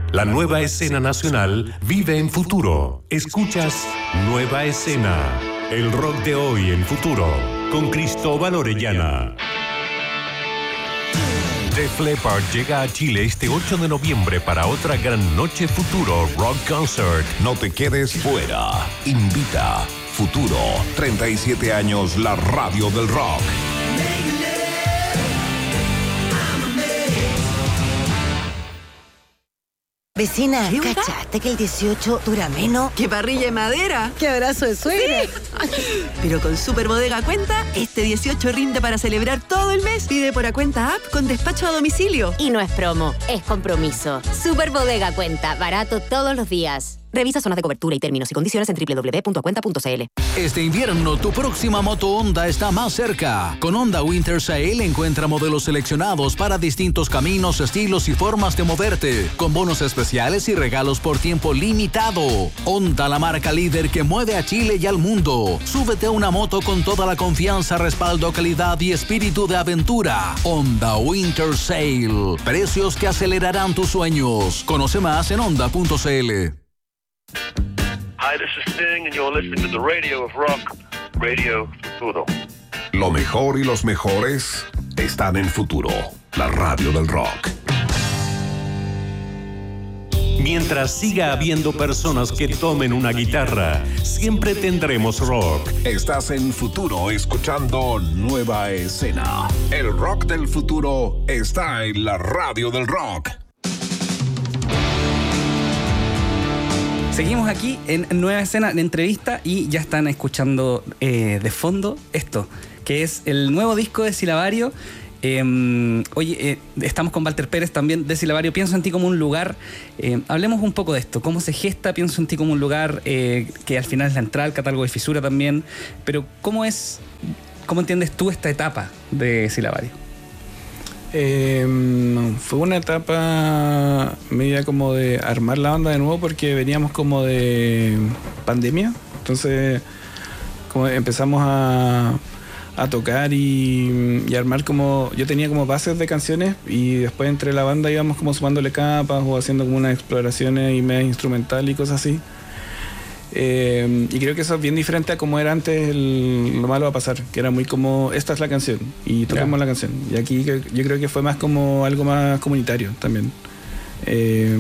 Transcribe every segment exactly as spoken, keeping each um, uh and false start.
La nueva escena nacional vive en Futuro. Escuchas Nueva Escena, el rock de hoy en Futuro, con Cristóbal Orellana. Def Leppard llega a Chile este ocho de noviembre para otra gran noche Futuro Rock Concert. No te quedes fuera. Invita Futuro. treinta y siete años, la radio del rock. Vecina, ¿cachaste que el dieciocho dura menos? ¡Qué parrilla de madera! ¡Qué abrazo de suegra! Sí. Pero con Super Bodega Cuenta, este dieciocho rinde para celebrar todo el mes. Pide por Acuenta App con despacho a domicilio. Y no es promo, es compromiso. Super Bodega Cuenta, barato todos los días. Revisa zonas de cobertura y términos y condiciones en doble u doble u doble u punto acuenta punto c l. Este invierno tu próxima moto Honda está más cerca. Con Honda Winter Sale encuentra modelos seleccionados para distintos caminos, estilos y formas de moverte, con bonos especiales y regalos por tiempo limitado. Honda, la marca líder que mueve a Chile y al mundo. Súbete a una moto con toda la confianza, respaldo, calidad y espíritu de aventura. Honda Winter Sale. Precios que acelerarán tus sueños. Conoce más en honda punto c l. Hi, this is Sting, and you're listening to the Radio of Rock, Radio Futuro. Lo mejor y los mejores están en Futuro, la radio del rock. Mientras siga habiendo personas que tomen una guitarra, siempre tendremos rock. Estás en Futuro escuchando Nueva Escena. El rock del futuro está en la radio del rock. Seguimos aquí en Nueva Escena de entrevista y ya están escuchando eh, de fondo esto, que es el nuevo disco de Silabario. Eh, oye, eh, estamos con Walter Pérez también de Silabario. Pienso en ti como un lugar. Eh, hablemos un poco de esto. ¿Cómo se gesta Pienso en ti como un lugar eh, que al final es la entrada al catálogo de Fisura también? Pero ¿cómo es, cómo entiendes tú esta etapa de Silabario? Eh, fue una etapa media como de armar la banda de nuevo porque veníamos como de pandemia, entonces como empezamos a, a tocar y, y armar como, yo tenía como bases de canciones y después entre la banda íbamos como sumándole capas o haciendo como unas exploraciones y media instrumental y cosas así. Eh, y creo que eso es bien diferente a como era antes el, lo malo va a pasar, que era muy como esta es la canción y tocamos yeah. la canción, y aquí yo creo que fue más como algo más comunitario también, eh,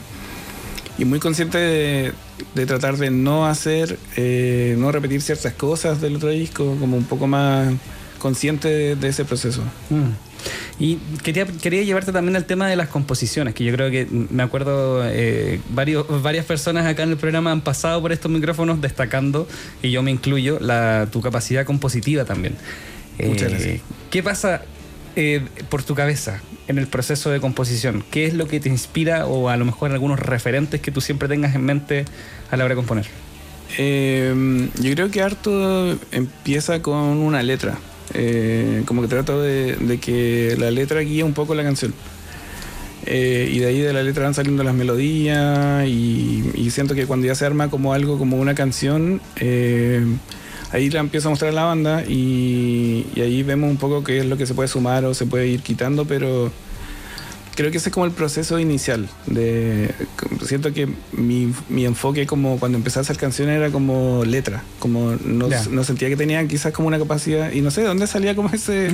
y muy consciente de, de tratar de no hacer eh, no repetir ciertas cosas del otro disco, como un poco más consciente de, de ese proceso. mm. Y quería, quería llevarte también al tema de las composiciones, que yo creo que, me acuerdo, eh, varios, varias personas acá en el programa han pasado por estos micrófonos destacando, y yo me incluyo, la, tu capacidad compositiva también. Muchas eh, gracias. ¿Qué pasa eh, por tu cabeza en el proceso de composición? ¿Qué es lo que te inspira, o a lo mejor algunos referentes que tú siempre tengas en mente a la hora de componer? Eh, yo creo que harto empieza con una letra. Eh, como que trato de, de que la letra guíe un poco la canción, eh, y de ahí de la letra van saliendo las melodías y, y siento que cuando ya se arma como algo, como una canción, eh, ahí la empiezo a mostrar a la banda y, y ahí vemos un poco qué es lo que se puede sumar o se puede ir quitando, pero creo que ese es como el proceso inicial. De, siento que mi, mi enfoque como cuando empecé a hacer canciones era como letra, como no, yeah. no sentía que tenía quizás como una capacidad, y no sé de dónde salía como ese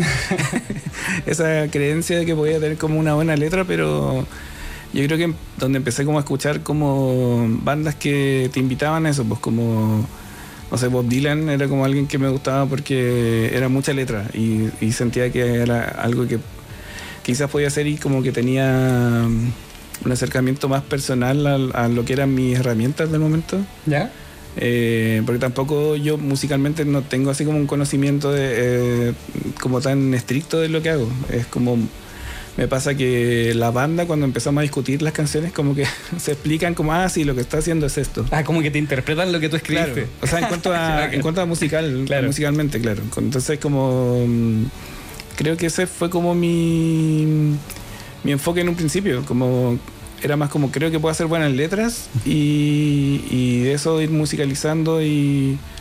esa creencia de que podía tener como una buena letra, pero yo creo que donde empecé como a escuchar como bandas que te invitaban a eso, pues como, no sé, Bob Dylan era como alguien que me gustaba porque era mucha letra y, y sentía que era algo que quizás podía ser, y como que tenía un acercamiento más personal a, a lo que eran mis herramientas del momento. ¿Ya? Eh, porque tampoco yo musicalmente no tengo así como un conocimiento de, eh, como tan estricto de lo que hago. Es como, me pasa que la banda, cuando empezamos a discutir las canciones, como que se explican como, ah, sí, lo que está haciendo es esto. Ah, como que te interpretan lo que tú escribiste. Claro. O sea, en cuanto a, en cuanto a musical, claro. musicalmente, claro. Entonces como... creo que ese fue como mi, mi enfoque en un principio, como era más como creo que puedo hacer buenas letras y, y eso ir musicalizando y,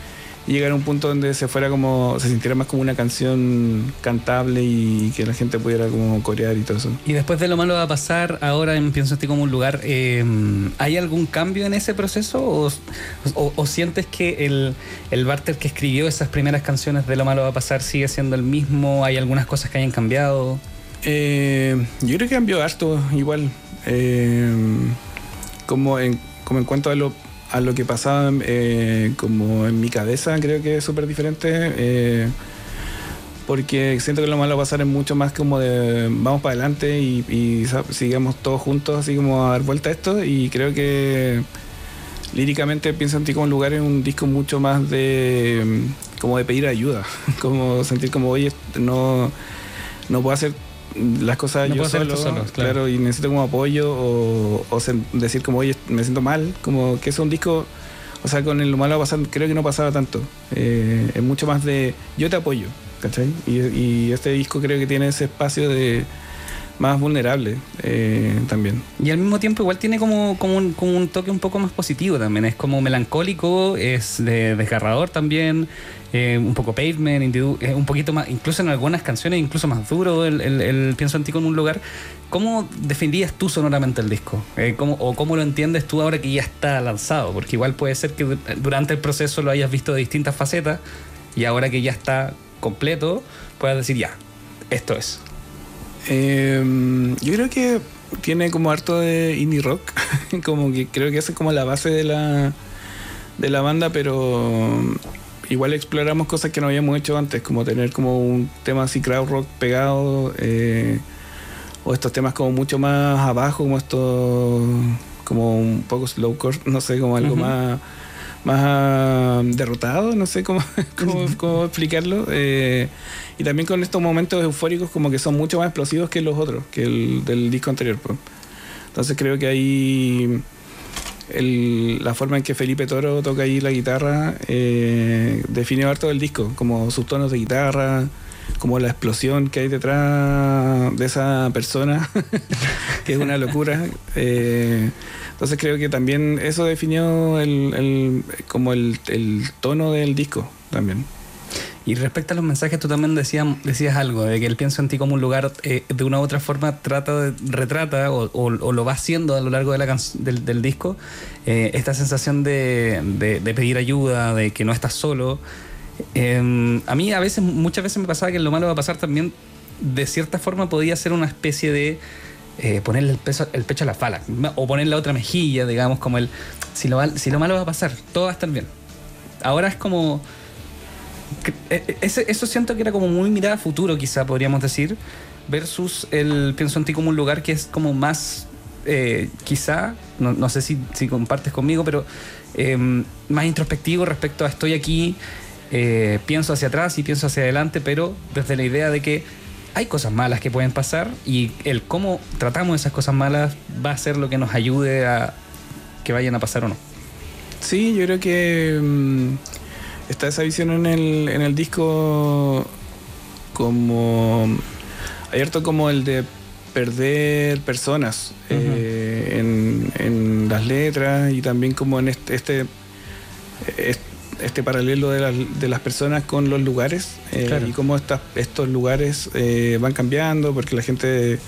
y llegar a un punto donde se fuera como, se sintiera más como una canción cantable y que la gente pudiera como corear y todo eso. Y después de Lo Malo Va a Pasar, ahora en Pienso en Ti como un lugar, eh, ¿hay algún cambio en ese proceso? ¿O, o, o sientes que el, el Barter que escribió esas primeras canciones de Lo Malo Va a Pasar sigue siendo el mismo? ¿Hay algunas cosas que hayan cambiado? Eh, yo creo que cambió harto igual. Eh, como, en, como en cuanto a lo a lo que pasaba eh, como en mi cabeza, creo que es súper diferente, eh, porque siento que Lo Malo Va a Pasar es mucho más como de vamos para adelante y, y sigamos todos juntos así como a dar vuelta a esto, y creo que líricamente Pienso en Ti como un lugar es un disco mucho más de como de pedir ayuda, como sentir como oye, no, no puedo hacer las cosas no yo solo, solo claro. claro, y necesito como apoyo o, o se, decir como oye, me siento mal, como que es un disco, o sea, con el Lo Malo Va a Pasar creo que no pasaba tanto, eh, es mucho más de yo te apoyo, ¿cachai? Y, y este disco creo que tiene ese espacio de más vulnerable eh, también. Y al mismo tiempo igual tiene como, como, un, como un toque un poco más positivo también, es como melancólico, es de, desgarrador también, eh, un poco Pavement, individu- eh, un poquito más, incluso en algunas canciones incluso más duro el, el, el Pienso en Ti como un lugar. ¿Cómo definirías tú sonoramente el disco? Eh, ¿cómo, o cómo lo entiendes tú ahora que ya está lanzado? Porque igual puede ser que durante el proceso lo hayas visto de distintas facetas y ahora que ya está completo puedas decir ya, esto es. Eh, yo creo que tiene como harto de indie rock, como que creo que esa es como la base de la de la banda, pero igual exploramos cosas que no habíamos hecho antes, como tener como un tema así crowd rock pegado, eh, o estos temas como mucho más abajo, como esto, como un poco slowcore, no sé, como algo uh-huh. más más uh, derrotado, no sé cómo, cómo, cómo explicarlo, eh, y también con estos momentos eufóricos como que son mucho más explosivos que los otros, que el del disco anterior, pues. Entonces creo que ahí el, la forma en que Felipe Toro toca ahí la guitarra eh, define harto del disco, como sus tonos de guitarra, como la explosión que hay detrás de esa persona que es una locura, eh, entonces creo que también eso definió el, el, como el, el tono del disco también. Y respecto a los mensajes, tú también decías, decías algo, de que el Pienso en Ti como un lugar eh, de una u otra forma trata de, retrata o, o, o lo va haciendo a lo largo de la can- del, del disco, eh, esta sensación de, de, de pedir ayuda, de que no estás solo. Eh, a mí a veces, muchas veces me pasaba que Lo Malo Va a Pasar también de cierta forma podía ser una especie de eh, ponerle el, peso, el pecho a la fala o poner la otra mejilla, digamos, como el si lo, si lo malo va a pasar, todo va a estar bien. Ahora es como que, eh, ese, eso siento que era como muy mirada a futuro, quizá podríamos decir, versus el Pienso en Ti como un lugar que es como más eh, quizá, no, no sé si, si compartes conmigo, pero eh, más introspectivo respecto a estoy aquí, eh, pienso hacia atrás y pienso hacia adelante, pero desde la idea de que hay cosas malas que pueden pasar y el cómo tratamos esas cosas malas va a ser lo que nos ayude a que vayan a pasar o no. Sí, yo creo que um, está esa visión en el, en el disco, como hay harto como el de perder personas uh-huh. eh, en, en las letras y también como en este, este, este este paralelo de, la, de las personas con los lugares, eh, claro. Y cómo estas, estos lugares eh, van cambiando porque la gente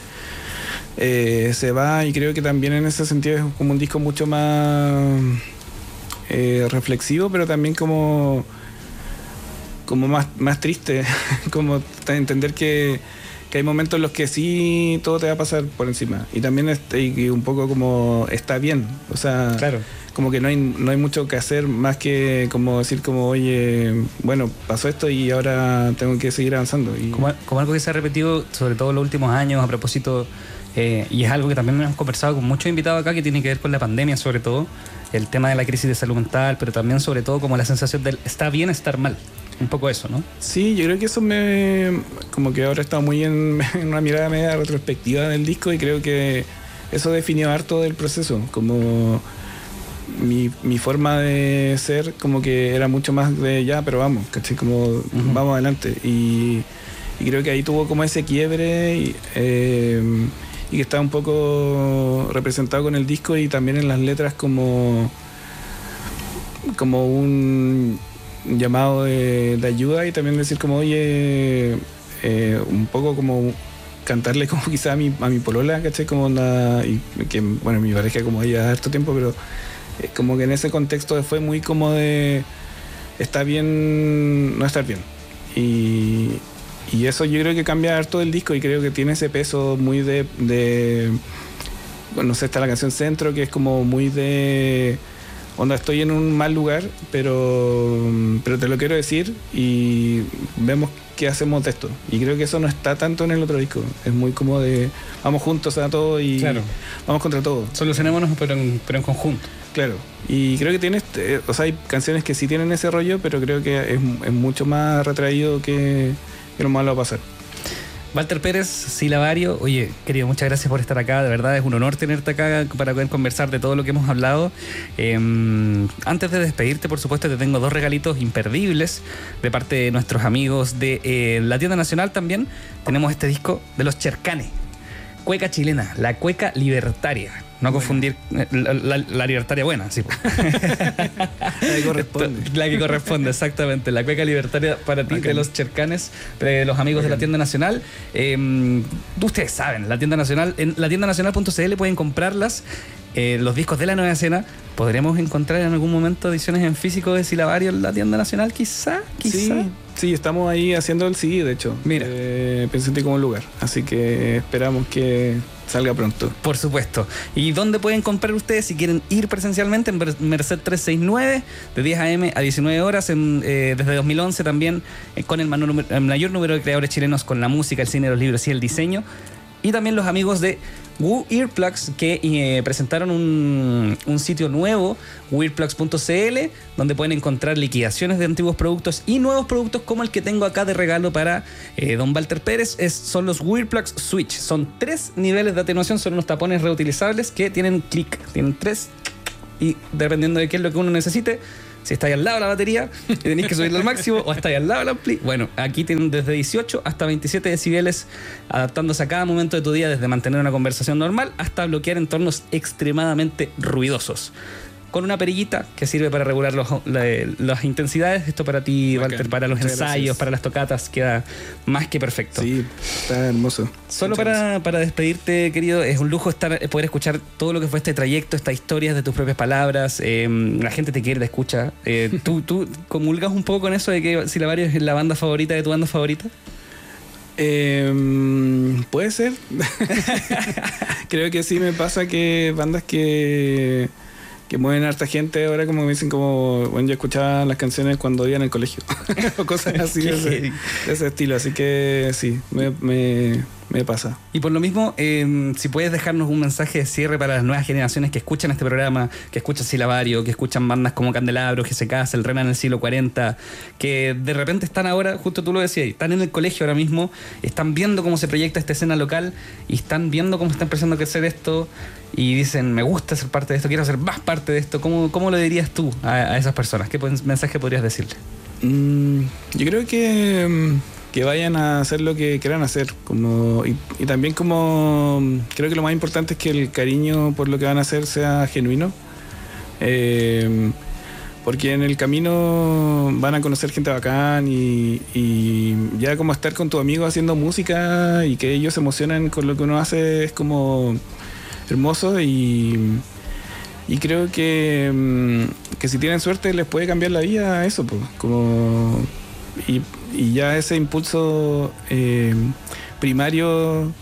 eh, se va, y creo que también en ese sentido es como un disco mucho más eh, reflexivo, pero también como como más, más triste, como entender que, que hay momentos en los que sí todo te va a pasar por encima y también este, y un poco como está bien, o sea, claro. Como que no hay, no hay mucho que hacer más que como decir como, oye, bueno, pasó esto y ahora tengo que seguir avanzando. Y como, como algo que se ha repetido sobre todo en los últimos años a propósito, eh, y es algo que también hemos conversado con muchos invitados acá, que tiene que ver con la pandemia sobre todo, el tema de la crisis de salud mental, pero también sobre todo como la sensación del está bien estar mal. Un poco eso, ¿no? Sí, yo creo que eso me... como que ahora he estado muy en, en una mirada media retrospectiva del disco y creo que eso definió harto del proceso, como... Mi, mi forma de ser como que era mucho más de ya, pero vamos, ¿cachai? Como uh-huh. Vamos adelante. Y, y creo que ahí tuvo como ese quiebre y, eh, y que está un poco representado con el disco y también en las letras como, como un un llamado de, de ayuda y también decir como, oye, eh, un poco como cantarle como quizá a mi, a mi polola, ¿cachai? Como una, y que, bueno, mi pareja como ya harto tiempo, pero eh, como que en ese contexto fue muy como de, está bien no estar bien. Y, y eso yo creo que cambia harto el disco y creo que tiene ese peso muy de, de bueno, no sé, está la canción Centro, que es como muy de onda, estoy en un mal lugar, pero, pero te lo quiero decir y vemos qué hacemos de esto. Y creo que eso no está tanto en el otro disco. Es muy como de vamos juntos a todo y claro, vamos contra todo. Solucionémonos, pero en, pero en conjunto. Claro. Y creo que tiene, este, o sea, hay canciones que sí tienen ese rollo, pero creo que es, es mucho más retraído que, que lo malo va a pasar. Walter Pérez, Silabario, oye, querido, muchas gracias por estar acá, de verdad es un honor tenerte acá para poder conversar de todo lo que hemos hablado. Eh, antes de despedirte, por supuesto, te tengo dos regalitos imperdibles de parte de nuestros amigos de eh, la Tienda Nacional también. Tenemos este disco de los Chercanes, cueca chilena, la cueca libertaria. No confundir la, la, la libertaria buena, sí. La que corresponde. La que corresponde, exactamente. La cueca libertaria para ti, okay, de los Chercanes, de los amigos, okay, de la Tienda Nacional. Eh, ustedes saben, la Tienda Nacional, en la tienda nacional punto c l pueden comprarlas. Eh, los discos de la nueva escena. ¿Podremos encontrar en algún momento ediciones en físico de Silabario en la Tienda Nacional? Quizá, quizá. Sí, sí, estamos ahí haciendo el C D, de hecho. Mira. Eh, pensé en ti como un lugar. Así que esperamos que salga pronto. Por supuesto. ¿Y dónde pueden comprar ustedes si quieren ir presencialmente? En Merced trescientos sesenta y nueve, de diez a eme a diecinueve horas, en, eh, desde dos mil once también, eh, con el mayor, el mayor número de creadores chilenos con la música, el cine, los libros y el diseño. Y también los amigos de Woo Earplugs, que eh, presentaron un, un sitio nuevo, woo earplugs punto c l, donde pueden encontrar liquidaciones de antiguos productos y nuevos productos como el que tengo acá de regalo para eh, don Walter Pérez. Es, son los Woo Earplugs Switch. Son tres niveles de atenuación, son unos tapones reutilizables que tienen clic, tienen tres, y dependiendo de qué es lo que uno necesite, si estáis al lado de la batería y tenéis que subirlo al máximo, o estáis al lado del ampli. Bueno, aquí tienen desde dieciocho hasta veintisiete decibeles, adaptándose a cada momento de tu día, desde mantener una conversación normal hasta bloquear entornos extremadamente ruidosos. Con una perillita que sirve para regular los, la, las intensidades. Esto para ti, okay, Walter, para los Muchas ensayos, gracias. Para las tocatas, queda más que perfecto. Sí, está hermoso. Solo para, para despedirte, querido, es un lujo estar, poder escuchar todo lo que fue este trayecto, estas historias de tus propias palabras. Eh, la gente te quiere, te escucha. Eh, ¿tú, ¿Tú comulgas un poco con eso de que Silabario es la banda favorita de tu banda favorita? Eh, puede ser. Creo que sí me pasa que bandas que... que mueven a harta gente ahora, como me dicen, como bueno, yo escuchaba las canciones cuando iba en el colegio o cosas así de ese, de ese estilo, así que sí, me, me, me pasa. Y por lo mismo, eh, si puedes dejarnos un mensaje de cierre para las nuevas generaciones que escuchan este programa, que escuchan Silabario, que escuchan bandas como Candelabro, G S K, El Rena en el siglo cuarenta, que de repente están ahora, justo tú lo decías, están en el colegio ahora mismo, están viendo cómo se proyecta esta escena local y están viendo cómo está empezando a crecer esto y dicen, me gusta ser parte de esto, quiero ser más parte de esto. ¿Cómo, cómo lo dirías tú a, a esas personas? ¿Qué mensaje podrías decirle? Mm, yo creo que, que vayan a hacer lo que quieran hacer, como, y, y también como creo que lo más importante es que el cariño por lo que van a hacer sea genuino, eh, porque en el camino van a conocer gente bacán y, y ya como estar con tu amigo haciendo música y que ellos se emocionan con lo que uno hace es como hermoso, y, y creo que, que si tienen suerte les puede cambiar la vida eso, pues, como y, y ya ese impulso eh, primario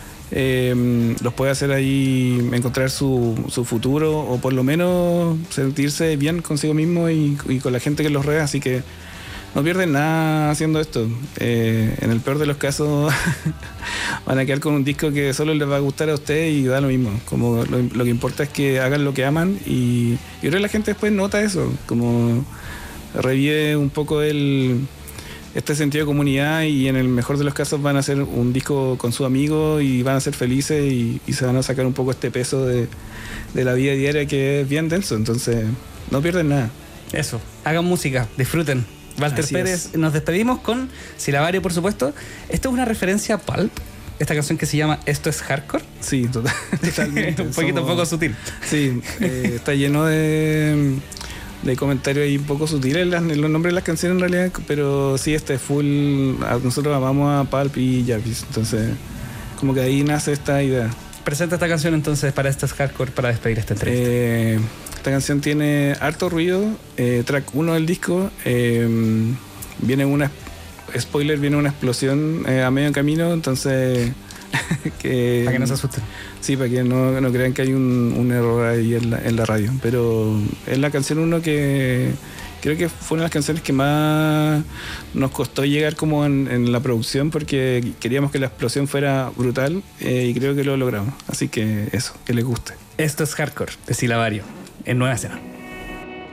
eh, los puede hacer ahí encontrar su, su futuro, o por lo menos sentirse bien consigo mismo y, y con la gente que los rodea, así que no pierden nada haciendo esto. Eh, en el peor de los casos van a quedar con un disco que solo les va a gustar a ustedes y da lo mismo. Como lo, lo que importa es que hagan lo que aman, y yo creo que la gente después nota eso, como revive un poco el, este sentido de comunidad, y en el mejor de los casos van a hacer un disco con su amigo y van a ser felices y, y se van a sacar un poco este peso de, de la vida diaria que es bien denso. Entonces no pierden nada. Eso, hagan música, disfruten. Walter Así Pérez, es. Nos despedimos con Silabario, por supuesto. Esto es una referencia a Pulp, esta canción que se llama Esto es Hardcore. Sí, total, totalmente. un poquito Somos, poco sutil. Sí, eh, está lleno de, de comentarios ahí un poco sutiles en, las, en los nombres de las canciones en realidad, pero sí, este es full. Nosotros amamos a Pulp y Jarvis, entonces como que ahí nace esta idea. Presenta esta canción entonces para Esto es Hardcore para despedir esta entrevista. Eh, esta canción tiene harto ruido, eh, track uno del disco, eh, viene una, spoiler, viene una explosión eh, a medio camino, entonces... que, para que no se asusten. Sí, para que no, no crean que hay un, un error ahí en la, en la radio, pero es la canción uno que creo que fue una de las canciones que más nos costó llegar como en, en la producción, porque queríamos que la explosión fuera brutal eh, y creo que lo logramos, así que eso, que les guste. Esto es Hardcore de Silabario en Nueva Escena.